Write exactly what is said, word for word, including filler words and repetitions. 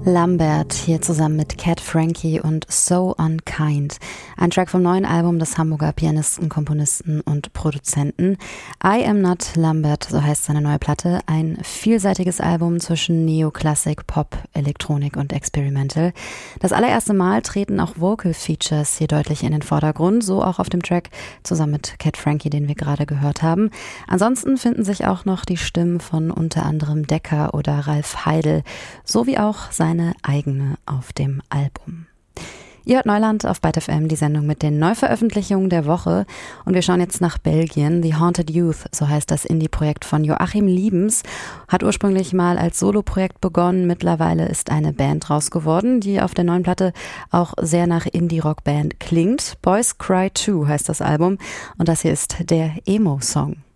Lambert hier zusammen mit Cat Frankie und So Unkind. Ein Track vom neuen Album des Hamburger Pianisten, Komponisten und Produzenten. I Am Not Lambert, so heißt seine neue Platte. Ein vielseitiges Album zwischen Neoklassik, Pop, Elektronik und Experimental. Das allererste Mal treten auch Vocal Features hier deutlich in den Vordergrund, so auch auf dem Track zusammen mit Cat Frankie, den wir gerade gehört haben. Ansonsten finden sich auch noch die Stimmen von unter anderem Decker oder Ralf Heidel, sowie auch sein eine eigene auf dem Album. Ihr hört Neuland auf Byte F M, die Sendung mit den Neuveröffentlichungen der Woche. Und wir schauen jetzt nach Belgien. The Haunted Youth, so heißt das Indie-Projekt von Joachim Liebens, hat ursprünglich mal als Solo-Projekt begonnen. Mittlerweile ist eine Band draus geworden, die auf der neuen Platte auch sehr nach Indie-Rock-Band klingt. Boys Cry Too heißt das Album. Und das hier ist der Emo-Song.